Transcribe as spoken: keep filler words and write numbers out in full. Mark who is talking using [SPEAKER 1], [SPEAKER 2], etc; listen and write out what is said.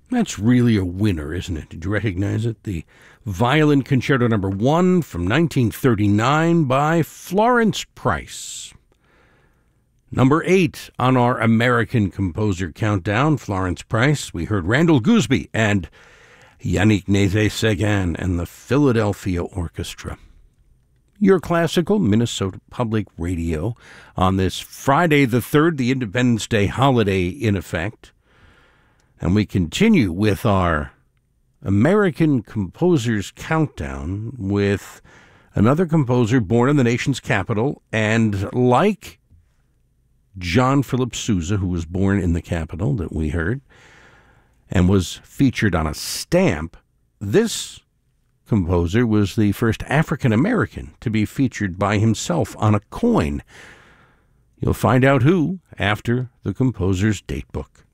[SPEAKER 1] That's really a winner, isn't it? Did you recognize it? The Violin Concerto Number One from nineteen thirty-nine by Florence Price. Number eight on our American Composer Countdown, Florence Price. We heard Randall Gooseby and Yannick Nézet-Séguin and the Philadelphia Orchestra. Your classical Minnesota Public Radio on this Friday the third, the Independence Day holiday in effect. And we continue with our American Composers Countdown with another composer born in the nation's capital, and like John Philip Sousa, who was born in the capital that we heard and was featured on a stamp, this composer was the first African-American to be featured by himself on a coin. You'll find out who after the composer's datebook.